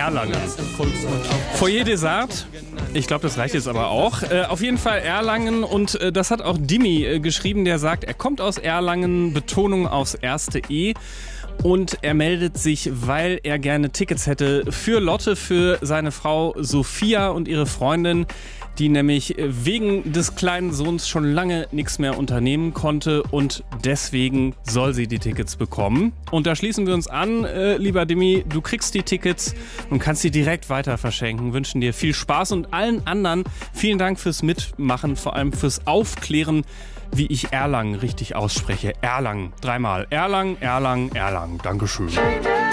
Erlangen. Foyer Dessert. Ich glaube, das reicht jetzt aber auch. Auf jeden Fall Erlangen und das hat auch Dimi geschrieben, der sagt, er kommt aus Erlangen, Betonung aufs erste E. Und er meldet sich, weil er gerne Tickets hätte für Lotte, für seine Frau Sophia und ihre Freundin, die nämlich wegen des kleinen Sohns schon lange nichts mehr unternehmen konnte und deswegen soll sie die Tickets bekommen. Und da schließen wir uns an, lieber Dimi, du kriegst die Tickets und kannst sie direkt weiter verschenken. Wünschen dir viel Spaß und allen anderen vielen Dank fürs Mitmachen, vor allem fürs Aufklären, wie ich Erlangen richtig ausspreche. Erlangen, dreimal. Erlangen, Erlangen, Erlangen. Dankeschön.